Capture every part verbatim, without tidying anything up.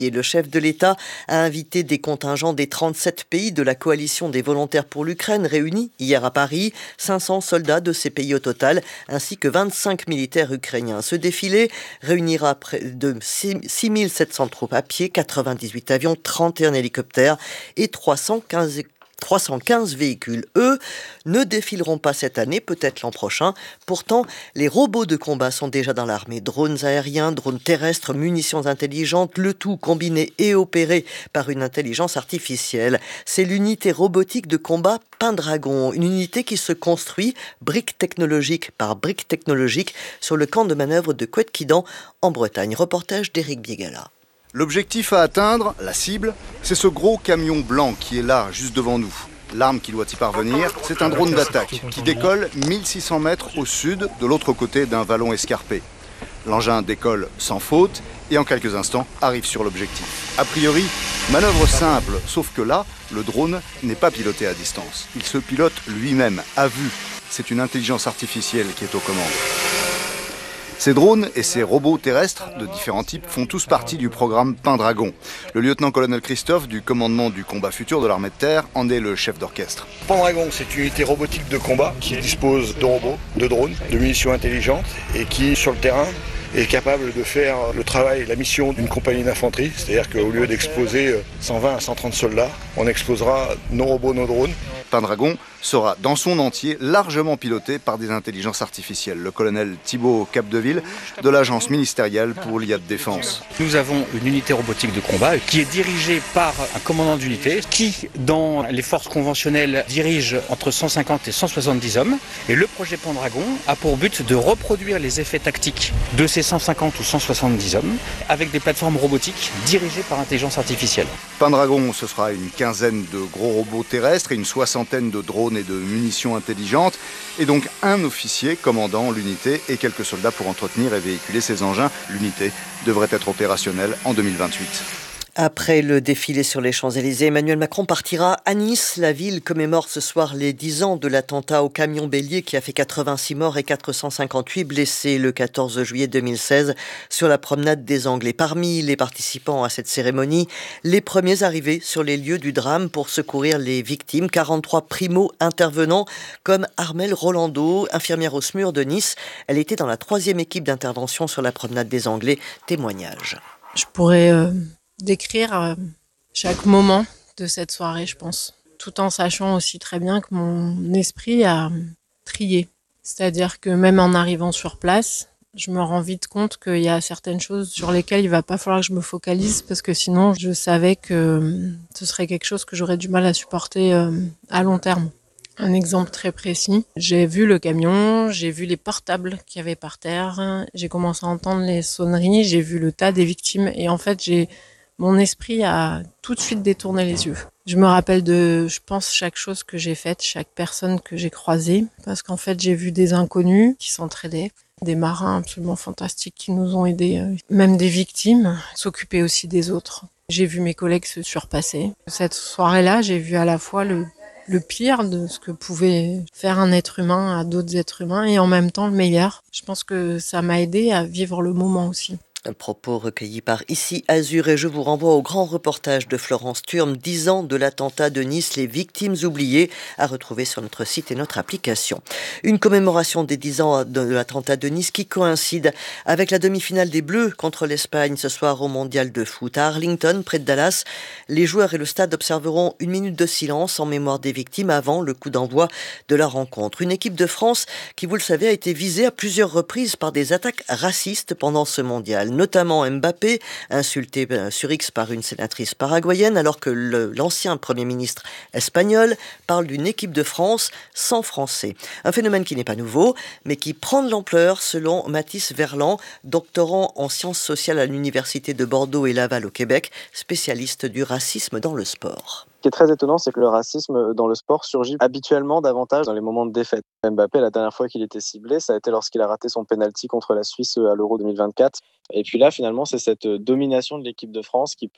Et le chef de l'État a invité des contingents des trente-sept pays de la coalition des volontaires pour l'Ukraine réunis hier à Paris, cinq cents soldats de ces pays au total, ainsi que vingt-cinq militaires ukrainiens. Ce défilé réunira près de six mille sept cents troupes à pied, quatre-vingt-dix-huit avions, trente et un hélicoptères et trois cent quinze trois cent quinze véhicules. Eux ne défileront pas cette année, peut-être l'an prochain. Pourtant, les robots de combat sont déjà dans l'armée. Drones aériens, drones terrestres, munitions intelligentes, le tout combiné et opéré par une intelligence artificielle. C'est l'unité robotique de combat Pendragon, une unité qui se construit brique technologique par brique technologique sur le camp de manœuvre de Couët-Quidan en Bretagne. Reportage d'Éric Biegala. L'objectif à atteindre, la cible, c'est ce gros camion blanc qui est là, juste devant nous. L'arme qui doit y parvenir, c'est un drone d'attaque qui décolle mille six cents mètres au sud, de l'autre côté d'un vallon escarpé. L'engin décolle sans faute et en quelques instants arrive sur l'objectif. A priori, manœuvre simple, sauf que là, le drone n'est pas piloté à distance. Il se pilote lui-même, à vue. C'est une intelligence artificielle qui est aux commandes. Ces drones et ces robots terrestres de différents types font tous partie du programme Pendragon. Le lieutenant-colonel Christophe du commandement du combat futur de l'armée de terre en est le chef d'orchestre. Pendragon, c'est une unité robotique de combat qui dispose de robots, de drones, de munitions intelligentes et qui, sur le terrain, est capable de faire le travail, la mission d'une compagnie d'infanterie. C'est-à-dire qu'au lieu d'exposer cent vingt à cent trente soldats, on exposera nos robots, nos drones. Pendragon sera dans son entier largement piloté par des intelligences artificielles. Le colonel Thibaut Capdeville de l'agence ministérielle pour l'I A de défense. Nous avons une unité robotique de combat qui est dirigée par un commandant d'unité qui, dans les forces conventionnelles, dirige entre cent cinquante et cent soixante-dix hommes. Et le projet Pendragon a pour but de reproduire les effets tactiques de ces cent cinquante ou cent soixante-dix hommes avec des plateformes robotiques dirigées par intelligence artificielle. Pendragon, ce sera une quinzaine de gros robots terrestres et une soixantaine de drones et de munitions intelligentes, et donc un officier commandant l'unité et quelques soldats pour entretenir et véhiculer ces engins. L'unité devrait être opérationnelle en deux mille vingt-huit. Après le défilé sur les Champs-Élysées, Emmanuel Macron partira à Nice. La ville commémore ce soir les dix ans de l'attentat au camion bélier qui a fait quatre-vingt-six morts et quatre cent cinquante-huit blessés le quatorze juillet deux mille seize sur la promenade des Anglais. Parmi les participants à cette cérémonie, les premiers arrivés sur les lieux du drame pour secourir les victimes. quarante-trois primo-intervenants comme Armelle Rolando, infirmière au SMUR de Nice. Elle était dans la troisième équipe d'intervention sur la promenade des Anglais. Témoignage. Je pourrais... Euh... d'écrire euh, chaque moment de cette soirée, je pense, tout en sachant aussi très bien que mon esprit a trié. C'est-à-dire que même en arrivant sur place, je me rends vite compte qu'il y a certaines choses sur lesquelles il va pas falloir que je me focalise parce que sinon, je savais que ce serait quelque chose que j'aurais du mal à supporter euh, à long terme. Un exemple très précis, j'ai vu le camion, j'ai vu les portables qu'il y avait par terre, j'ai commencé à entendre les sonneries, j'ai vu le tas des victimes et en fait, j'ai mon esprit a tout de suite détourné les yeux. Je me rappelle de, je pense, chaque chose que j'ai faite, chaque personne que j'ai croisée, parce qu'en fait, j'ai vu des inconnus qui s'entraidaient, des marins absolument fantastiques qui nous ont aidés, même des victimes, s'occuper aussi des autres. J'ai vu mes collègues se surpasser. Cette soirée-là, j'ai vu à la fois le, le pire de ce que pouvait faire un être humain à d'autres êtres humains et en même temps le meilleur. Je pense que ça m'a aidé à vivre le moment aussi. Un propos recueilli par Ici Azur et je vous renvoie au grand reportage de Florence Thurm, dix ans de l'attentat de Nice, les victimes oubliées, à retrouver sur notre site et notre application. Une commémoration des dix ans de l'attentat de Nice qui coïncide avec la demi-finale des Bleus contre l'Espagne ce soir au Mondial de foot. À Arlington, près de Dallas, les joueurs et le stade observeront une minute de silence en mémoire des victimes avant le coup d'envoi de la rencontre. Une équipe de France qui, vous le savez, a été visée à plusieurs reprises par des attaques racistes pendant ce mondial. Notamment Mbappé, insulté sur X par une sénatrice paraguayenne, alors que le, l'ancien Premier ministre espagnol parle d'une équipe de France sans Français. Un phénomène qui n'est pas nouveau, mais qui prend de l'ampleur selon Mathis Verland, doctorant en sciences sociales à l'Université de Bordeaux et Laval au Québec, spécialiste du racisme dans le sport. Ce qui est très étonnant, c'est que le racisme dans le sport surgit habituellement davantage dans les moments de défaite. Mbappé, la dernière fois qu'il était ciblé, ça a été lorsqu'il a raté son penalty contre la Suisse à l'Euro deux mille vingt-quatre. Et puis là, finalement, c'est cette domination de l'équipe de France qui peut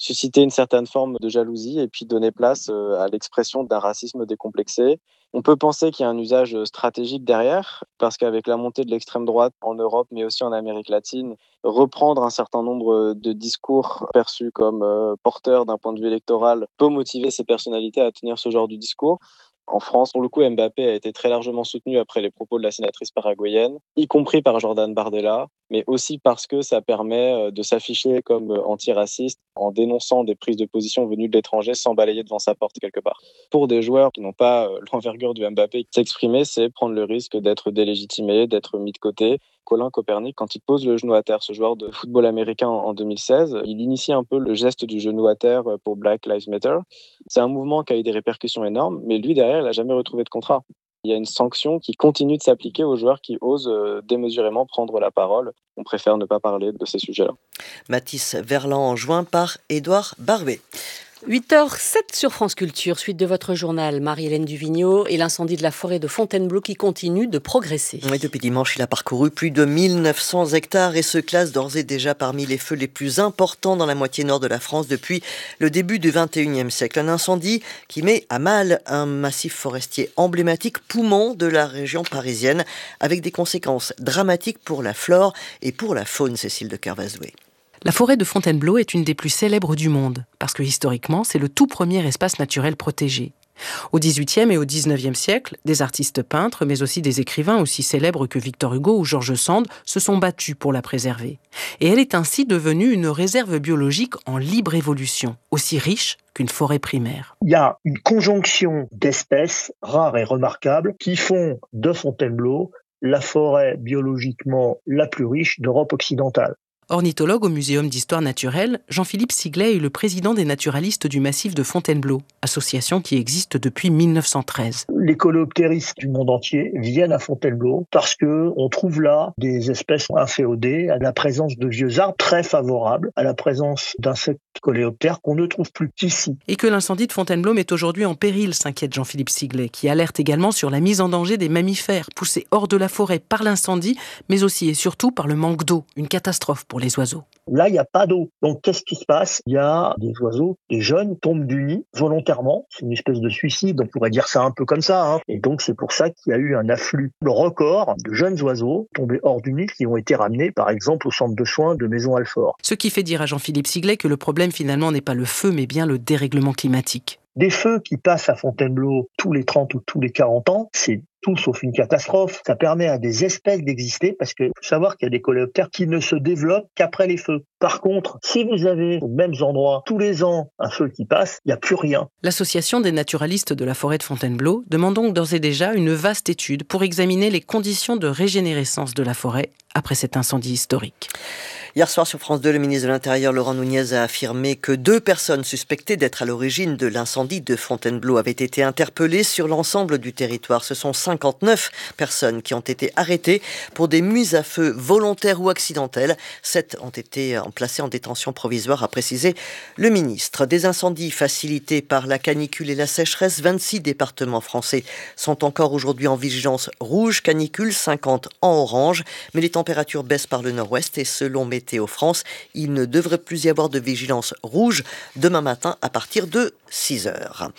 susciter une certaine forme de jalousie et puis donner place à l'expression d'un racisme décomplexé. On peut penser qu'il y a un usage stratégique derrière, parce qu'avec la montée de l'extrême droite en Europe, mais aussi en Amérique latine, reprendre un certain nombre de discours perçus comme euh, porteurs d'un point de vue électoral peut motiver ces personnalités à tenir ce genre de discours. En France, pour le coup, Mbappé a été très largement soutenu après les propos de la sénatrice paraguayenne, y compris par Jordan Bardella, mais aussi parce que ça permet de s'afficher comme antiraciste en dénonçant des prises de position venues de l'étranger sans balayer devant sa porte quelque part. Pour des joueurs qui n'ont pas l'envergure du Mbappé, s'exprimer, c'est prendre le risque d'être délégitimé, d'être mis de côté. Colin Kaepernick, quand il pose le genou à terre, ce joueur de football américain en deux mille seize, il initie un peu le geste du genou à terre pour Black Lives Matter. C'est un mouvement qui a eu des répercussions énormes, mais lui, derrière, il n'a jamais retrouvé de contrat. Il y a une sanction qui continue de s'appliquer aux joueurs qui osent démesurément prendre la parole. On préfère ne pas parler de ces sujets-là. Mathis Verland, joint par Édouard Barbet. huit heures sept sur France Culture, suite de votre journal, Marie-Hélène Duvigneau, et l'incendie de la forêt de Fontainebleau qui continue de progresser. Oui, depuis dimanche, il a parcouru plus de mille neuf cents hectares et se classe d'ores et déjà parmi les feux les plus importants dans la moitié nord de la France depuis le début du vingt et unième siècle. Un incendie qui met à mal un massif forestier emblématique, poumon de la région parisienne, avec des conséquences dramatiques pour la flore et pour la faune, Cécile de Kervazoué. La forêt de Fontainebleau est une des plus célèbres du monde, parce que historiquement, c'est le tout premier espace naturel protégé. Au dix-huitième et au dix-neuvième siècle, des artistes peintres, mais aussi des écrivains aussi célèbres que Victor Hugo ou George Sand, se sont battus pour la préserver. Et elle est ainsi devenue une réserve biologique en libre évolution, aussi riche qu'une forêt primaire. Il y a une conjonction d'espèces rares et remarquables qui font de Fontainebleau la forêt biologiquement la plus riche d'Europe occidentale. Ornithologue au Muséum d'histoire naturelle, Jean-Philippe Siglet est le président des naturalistes du massif de Fontainebleau, association qui existe depuis mille neuf cent treize. Les coléoptéristes du monde entier viennent à Fontainebleau parce que on trouve là des espèces inféodées, à la présence de vieux arbres très favorables, à la présence d'insectes coléoptères qu'on ne trouve plus qu'ici. Et que l'incendie de Fontainebleau met aujourd'hui en péril, s'inquiète Jean-Philippe Siglet, qui alerte également sur la mise en danger des mammifères poussés hors de la forêt par l'incendie, mais aussi et surtout par le manque d'eau, une catastrophe pour les oiseaux. Là, il n'y a pas d'eau. Donc, qu'est-ce qui se passe? Il y a des oiseaux, des jeunes, tombent du nid volontairement. C'est une espèce de suicide, on pourrait dire ça un peu comme ça. Hein. Et donc, c'est pour ça qu'il y a eu un afflux. Le record de jeunes oiseaux tombés hors du nid qui ont été ramenés, par exemple, au centre de soins de Maison-Alfort. Ce qui fait dire à Jean-Philippe Siglet que le problème, finalement, n'est pas le feu, mais bien le dérèglement climatique. Des feux qui passent à Fontainebleau tous les trente ou tous les quarante ans, c'est tout sauf une catastrophe. Ça permet à des espèces d'exister parce qu'il faut savoir qu'il y a des coléoptères qui ne se développent qu'après les feux. Par contre, si vous avez aux mêmes endroits tous les ans un feu qui passe, il n'y a plus rien. L'Association des naturalistes de la forêt de Fontainebleau demande donc d'ores et déjà une vaste étude pour examiner les conditions de régénérescence de la forêt après cet incendie historique. Hier soir sur France deux, le ministre de l'Intérieur Laurent Nunez a affirmé que deux personnes suspectées d'être à l'origine de l'incendie de Fontainebleau avaient été interpellées sur l'ensemble du territoire. Ce sont cinquante-neuf personnes qui ont été arrêtées pour des mises à feu volontaires ou accidentelles. Sept ont été placées en détention provisoire, a précisé le ministre. Des incendies facilités par la canicule et la sécheresse. vingt-six départements français sont encore aujourd'hui en vigilance rouge canicule, cinquante en orange. Mais les températures baissent par le nord-ouest et selon Météo France, il ne devrait plus y avoir de vigilance rouge demain matin à partir de six heures.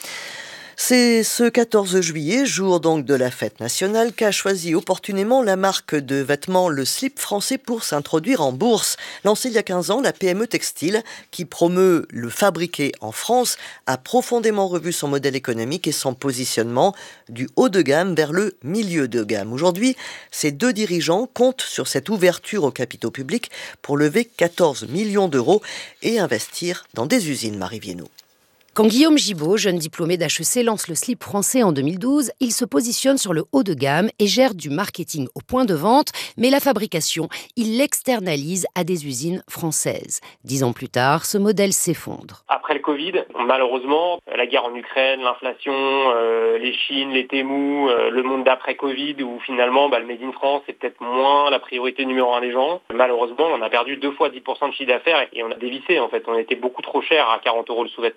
C'est ce quatorze juillet, jour donc de la fête nationale, qu'a choisi opportunément la marque de vêtements Le Slip Français pour s'introduire en bourse. Lancée il y a quinze ans, la P M E Textile, qui promeut le fabriqué en France, a profondément revu son modèle économique et son positionnement du haut de gamme vers le milieu de gamme. Aujourd'hui, ces deux dirigeants comptent sur cette ouverture aux capitaux publics pour lever quatorze millions d'euros et investir dans des usines, Marie Viennot. Quand Guillaume Gibaud, jeune diplômé d'H E C, lance le slip français en deux mille douze, il se positionne sur le haut de gamme et gère du marketing au point de vente, mais la fabrication, il l'externalise à des usines françaises. Dix ans plus tard, ce modèle s'effondre. Après le Covid, malheureusement, la guerre en Ukraine, l'inflation, euh, les Chines, les Temu, euh, le monde d'après-Covid, où finalement bah, le Made in France est peut-être moins la priorité numéro un des gens. Malheureusement, on a perdu deux fois dix pour cent de chiffre d'affaires et on a dévissé en fait. On était beaucoup trop cher à quarante euros le sous-vêtement. L'entreprise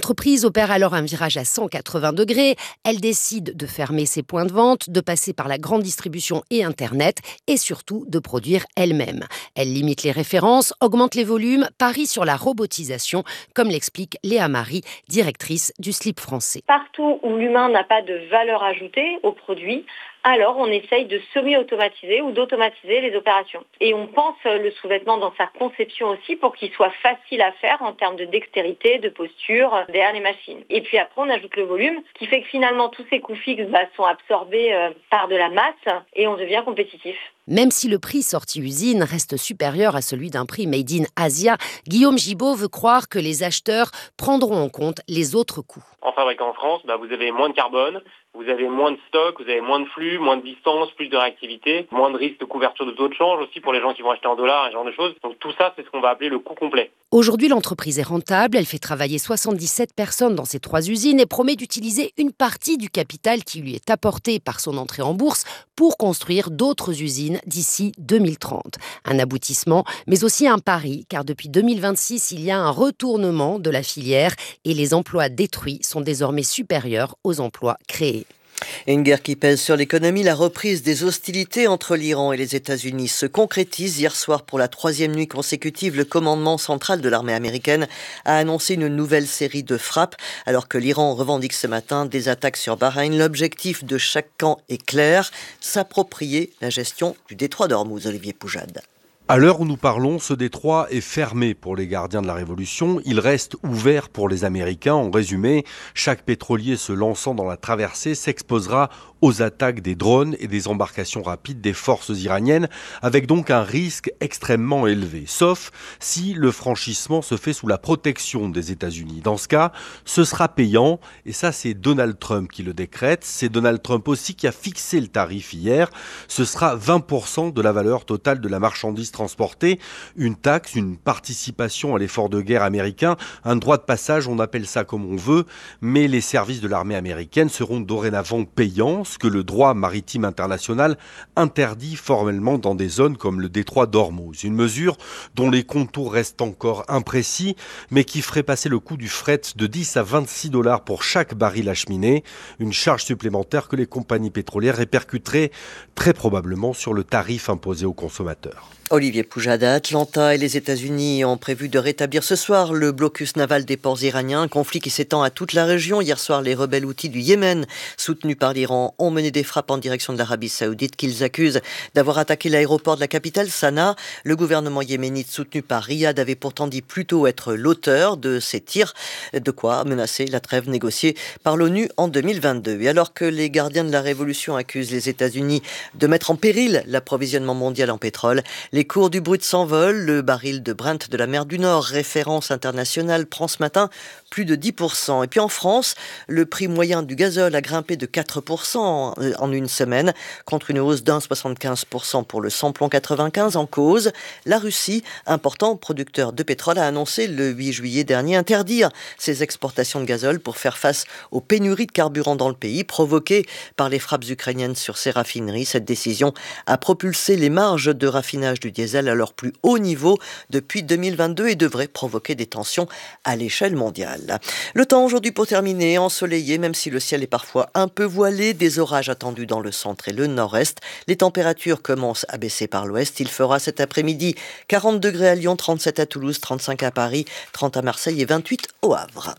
L'entreprise opère alors un virage à cent quatre-vingts degrés. Elle décide de fermer ses points de vente, de passer par la grande distribution et Internet et surtout de produire elle-même. Elle limite les références, augmente les volumes, parie sur la robotisation, comme l'explique Léa Marie, directrice du slip français. Partout où l'humain n'a pas de valeur ajoutée au produit, alors on essaye de semi-automatiser ou d'automatiser les opérations. Et on pense le sous-vêtement dans sa conception aussi pour qu'il soit facile à faire en termes de dextérité, de posture derrière les machines. Et puis après on ajoute le volume, ce qui fait que finalement tous ces coûts fixes bah, sont absorbés euh, par de la masse et on devient compétitif. Même si le prix sorti usine reste supérieur à celui d'un prix made in Asia, Guillaume Gibaud veut croire que les acheteurs prendront en compte les autres coûts. En fabriquant en France, bah, vous avez moins de carbone, vous avez moins de stock, vous avez moins de flux, moins de distance, plus de réactivité, moins de risque de couverture de taux de change aussi pour les gens qui vont acheter en dollars et ce genre de choses. Donc tout ça, c'est ce qu'on va appeler le coût complet. Aujourd'hui, l'entreprise est rentable, elle fait travailler soixante-dix-sept personnes dans ses trois usines et promet d'utiliser une partie du capital qui lui est apporté par son entrée en bourse pour construire d'autres usines d'ici deux mille trente. Un aboutissement, mais aussi un pari, car depuis deux mille vingt-six, il y a un retournement de la filière et les emplois détruits sont désormais supérieurs aux emplois créés. Et une guerre qui pèse sur l'économie, la reprise des hostilités entre l'Iran et les États-Unis se concrétise. Hier soir, pour la troisième nuit consécutive, le commandement central de l'armée américaine a annoncé une nouvelle série de frappes, alors que l'Iran revendique ce matin des attaques sur Bahreïn. L'objectif de chaque camp est clair, s'approprier la gestion du détroit d'Ormuz. Olivier Poujade. À l'heure où nous parlons, ce détroit est fermé pour les gardiens de la Révolution. Il reste ouvert pour les Américains. En résumé, chaque pétrolier se lançant dans la traversée s'exposera aux attaques des drones et des embarcations rapides des forces iraniennes, avec donc un risque extrêmement élevé, sauf si le franchissement se fait sous la protection des États-Unis. Dans ce cas, ce sera payant, et ça c'est Donald Trump qui le décrète. C'est Donald Trump aussi qui a fixé le tarif hier. Ce sera vingt pour cent de la valeur totale de la marchandise transportée, une taxe, une participation à l'effort de guerre américain, un droit de passage, on appelle ça comme on veut, mais les services de l'armée américaine seront dorénavant payants, ce que le droit maritime international interdit formellement dans des zones comme le détroit d'Ormuz. Une mesure dont les contours restent encore imprécis, mais qui ferait passer le coût du fret de dix à vingt-six dollars pour chaque baril acheminé, une charge supplémentaire que les compagnies pétrolières répercuteraient très probablement sur le tarif imposé aux consommateurs. Olivier Poujade, à Atlanta, et les États-Unis ont prévu de rétablir ce soir le blocus naval des ports iraniens, un conflit qui s'étend à toute la région. Hier soir, les rebelles houthis du Yémen, soutenus par l'Iran, ont mené des frappes en direction de l'Arabie saoudite qu'ils accusent d'avoir attaqué l'aéroport de la capitale, Sanaa. Le gouvernement yéménite, soutenu par Riyad, avait pourtant dit plutôt être l'auteur de ces tirs, de quoi menacer la trêve négociée par l'ONU en deux mille vingt-deux. Et alors que les gardiens de la révolution accusent les États-Unis de mettre en péril l'approvisionnement mondial en pétrole, les cours du brut s'envolent. Le baril de Brent de la mer du Nord, référence internationale, prend ce matin plus de dix pour cent. Et puis en France, le prix moyen du gazole a grimpé de quatre pour cent en une semaine, contre une hausse d'un virgule soixante-quinze pour cent pour le samplon quatre-vingt-quinze. En cause, la Russie, important producteur de pétrole, a annoncé le huit juillet dernier interdire ses exportations de gazole pour faire face aux pénuries de carburant dans le pays, provoquées par les frappes ukrainiennes sur ses raffineries. Cette décision a propulsé les marges de raffinage du diesel à leur plus haut niveau depuis deux mille vingt-deux et devrait provoquer des tensions à l'échelle mondiale. Le temps aujourd'hui pour terminer, ensoleillé, même si le ciel est parfois un peu voilé, des orages attendus dans le centre et le nord-est. Les températures commencent à baisser par l'ouest. Il fera cet après-midi quarante degrés à Lyon, trente-sept à Toulouse, trente-cinq à Paris, trente à Marseille et vingt-huit au Havre.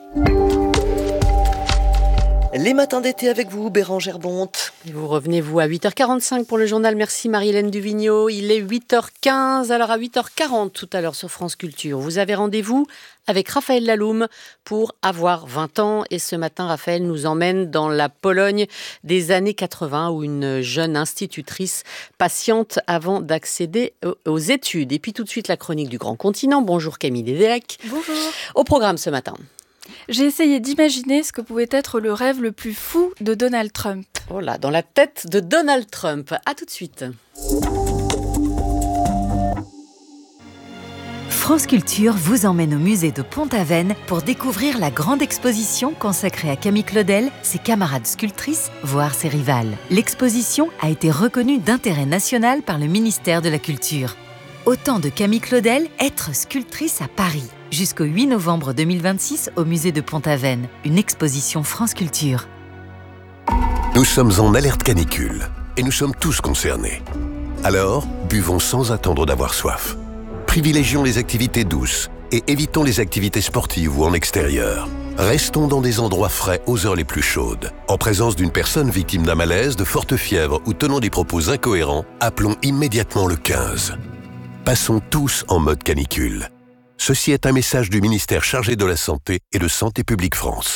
Les matins d'été avec vous, Bérangère Bonte. Et vous revenez, vous, à huit heures quarante-cinq pour le journal. Merci Marie-Hélène Duvigneau. Il est huit heures quinze, alors à huit heures quarante tout à l'heure sur France Culture. Vous avez rendez-vous avec Raphaël Laloum pour avoir vingt ans. Et ce matin, Raphaël nous emmène dans la Pologne des années quatre-vingts où une jeune institutrice patiente avant d'accéder aux études. Et puis tout de suite, la chronique du Grand Continent. Bonjour Camille Dédéac. Bonjour. Au programme ce matin. J'ai essayé d'imaginer ce que pouvait être le rêve le plus fou de Donald Trump. Oh là, dans la tête de Donald Trump. À tout de suite. France Culture vous emmène au musée de Pont-Aven pour découvrir la grande exposition consacrée à Camille Claudel, ses camarades sculptrices, voire ses rivales. L'exposition a été reconnue d'intérêt national par le ministère de la Culture. au temps de Camille Claudel, être sculptrice à Paris. Jusqu'au huit novembre deux mille vingt-six au musée de Pont-Aven, une exposition France Culture. Nous sommes en alerte canicule et nous sommes tous concernés. Alors, buvons sans attendre d'avoir soif. Privilégions les activités douces et évitons les activités sportives ou en extérieur. Restons dans des endroits frais aux heures les plus chaudes. En présence d'une personne victime d'un malaise, de forte fièvre ou tenant des propos incohérents, appelons immédiatement le quinze. Passons tous en mode canicule. Ceci est un message du ministère chargé de la Santé et de Santé publique France.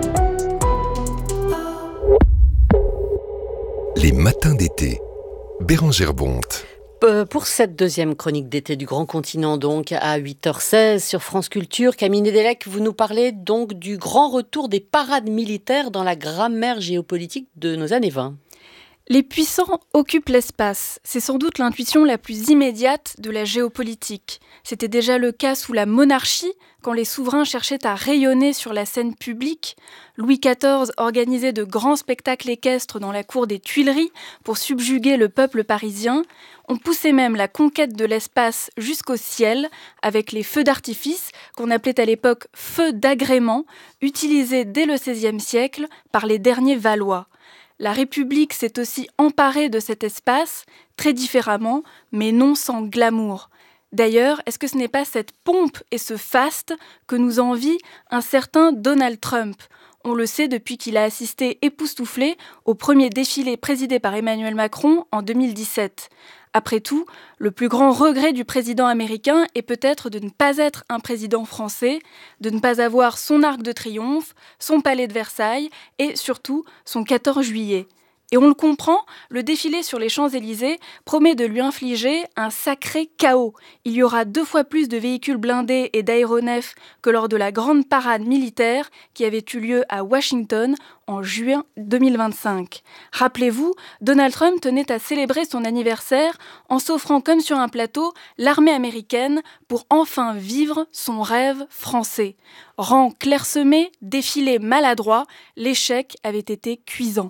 Les matins d'été. Bérengère Bonte. Pour cette deuxième chronique d'été du Grand Continent, donc à huit heures seize sur France Culture, Camille Nédélec, vous nous parlez donc du grand retour des parades militaires dans la grammaire géopolitique de nos années vingt. Les puissants occupent l'espace. C'est sans doute l'intuition la plus immédiate de la géopolitique. C'était déjà le cas sous la monarchie, quand les souverains cherchaient à rayonner sur la scène publique. Louis quatorze organisait de grands spectacles équestres dans la cour des Tuileries pour subjuguer le peuple parisien. On poussait même la conquête de l'espace jusqu'au ciel avec les feux d'artifice, qu'on appelait à l'époque feux d'agrément, utilisés dès le seizième siècle par les derniers Valois. La République s'est aussi emparée de cet espace, très différemment, mais non sans glamour. D'ailleurs, est-ce que ce n'est pas cette pompe et ce faste que nous envie un certain Donald Trump ? On le sait depuis qu'il a assisté époustouflé au premier défilé présidé par Emmanuel Macron en deux mille dix-sept. Après tout, le plus grand regret du président américain est peut-être de ne pas être un président français, de ne pas avoir son arc de triomphe, son palais de Versailles et surtout son quatorze juillet. Et on le comprend, le défilé sur les Champs-Élysées promet de lui infliger un sacré chaos. Il y aura deux fois plus de véhicules blindés et d'aéronefs que lors de la grande parade militaire qui avait eu lieu à Washington en juin deux mille vingt-cinq. Rappelez-vous, Donald Trump tenait à célébrer son anniversaire en s'offrant comme sur un plateau l'armée américaine pour enfin vivre son rêve français. Rang clairsemé, défilé maladroit, l'échec avait été cuisant.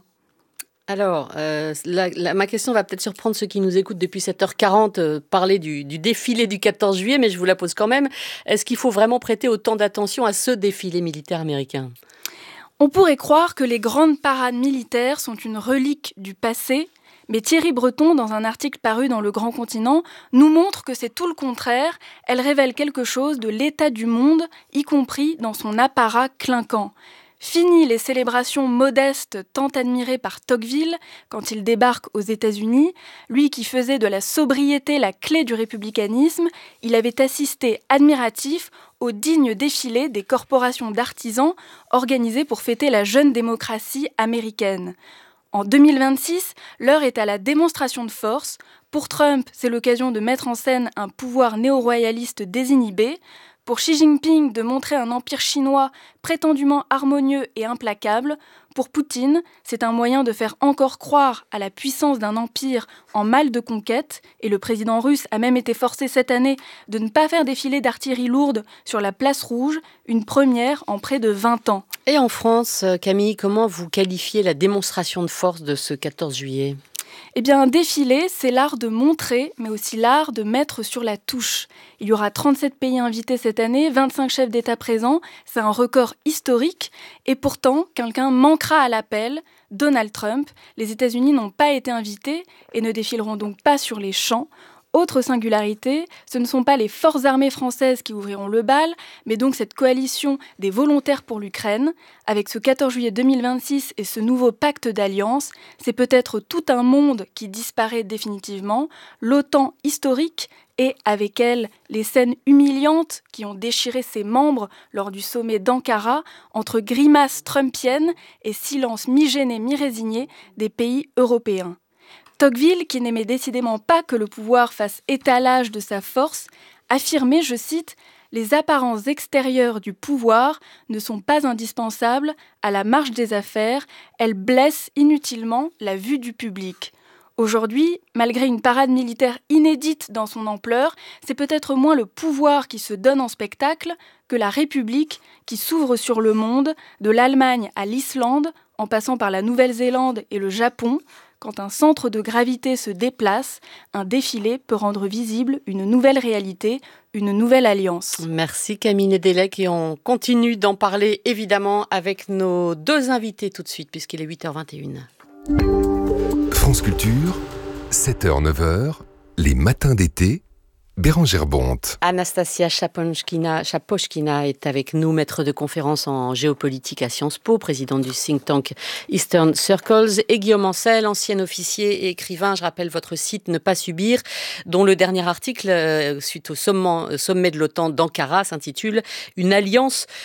Alors, euh, la, la, ma question va peut-être surprendre ceux qui nous écoutent depuis sept heures quarante, euh, parler du, du défilé du quatorze juillet, mais je vous la pose quand même. Est-ce qu'il faut vraiment prêter autant d'attention à ce défilé militaire américain ? On pourrait croire que les grandes parades militaires sont une relique du passé, mais Thierry Breton, dans un article paru dans Le Grand Continent, nous montre que c'est tout le contraire. Elle révèle quelque chose de l'état du monde, y compris dans son apparat clinquant. Fini les célébrations modestes tant admirées par Tocqueville quand il débarque aux États-Unis. Lui qui faisait de la sobriété la clé du républicanisme, il avait assisté admiratif au digne défilé des corporations d'artisans organisées pour fêter la jeune démocratie américaine. En deux mille vingt-six, l'heure est à la démonstration de force. Pour Trump, c'est l'occasion de mettre en scène un pouvoir néo-royaliste désinhibé. Pour Xi Jinping, de montrer un empire chinois prétendument harmonieux et implacable. Pour Poutine, c'est un moyen de faire encore croire à la puissance d'un empire en mal de conquête. Et le président russe a même été forcé cette année de ne pas faire défiler d'artillerie lourde sur la place rouge, une première en près de vingt ans. Et en France, Camille, comment vous qualifiez la démonstration de force de ce quatorze juillet ? Eh bien, un défilé, c'est l'art de montrer, mais aussi l'art de mettre sur la touche. Il y aura trente-sept pays invités cette année, vingt-cinq chefs d'État présents. C'est un record historique. Et pourtant, quelqu'un manquera à l'appel, Donald Trump. Les États-Unis n'ont pas été invités et ne défileront donc pas sur les champs. Autre singularité, ce ne sont pas les forces armées françaises qui ouvriront le bal, mais donc cette coalition des volontaires pour l'Ukraine. Avec ce quatorze juillet deux mille vingt-six et ce nouveau pacte d'alliance, c'est peut-être tout un monde qui disparaît définitivement, l'OTAN historique et avec elle les scènes humiliantes qui ont déchiré ses membres lors du sommet d'Ankara entre grimaces trumpiennes et silence mi-gêné mi-résigné des pays européens. Tocqueville, qui n'aimait décidément pas que le pouvoir fasse étalage de sa force, affirmait, je cite, « Les apparences extérieures du pouvoir ne sont pas indispensables à la marche des affaires, elles blessent inutilement la vue du public. » Aujourd'hui, malgré une parade militaire inédite dans son ampleur, c'est peut-être moins le pouvoir qui se donne en spectacle que la République qui s'ouvre sur le monde, de l'Allemagne à l'Islande, en passant par la Nouvelle-Zélande et le Japon. Quand un centre de gravité se déplace, un défilé peut rendre visible une nouvelle réalité, une nouvelle alliance. Merci Camille Nedelec et on continue d'en parler évidemment avec nos deux invités tout de suite puisqu'il est huit heures vingt et une. France Culture, sept heures neuf heures, les matins d'été, Bérangère Bonte. Anastasia Chapochkina, Chapochkina est avec nous, maître de conférence en géopolitique à Sciences Po, présidente du think tank Eastern Circles, et Guillaume Ancel, ancien officier et écrivain. Je rappelle votre site Ne pas subir, dont le dernier article, euh, suite au sommet, sommet de l'OTAN d'Ankara, s'intitule « Une alliance